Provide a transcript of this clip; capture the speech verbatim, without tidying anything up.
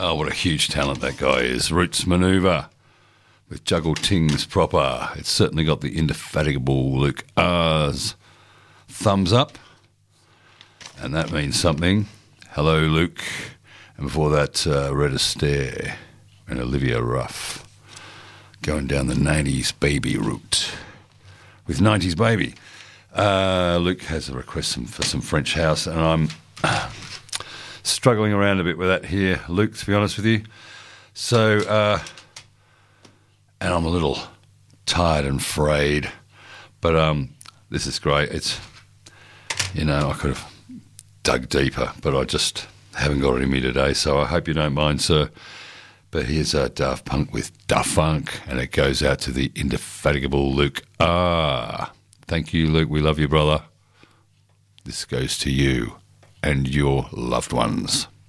Oh, what a huge talent that guy is. Roots Maneuver with Juggle Tings Proper. It's certainly got the indefatigable Luke R's thumbs up, and that means something. Hello, Luke. And before that, uh, Red Astaire and Olivia Ruff going down the nineties baby route with nineties Baby. Uh, Luke has a request for some French house, and I'm struggling around a bit with that here, Luke, to be honest with you. So, uh, and I'm a little tired and frayed, but um, this is great. It's, you know, I could have dug deeper, but I just haven't got it in me today, so I hope you don't mind, sir. But here's uh, Daft Punk with Da Funk, and it goes out to the indefatigable Luke R. Thank you, Luke. We love you, brother. This goes to you and your loved ones.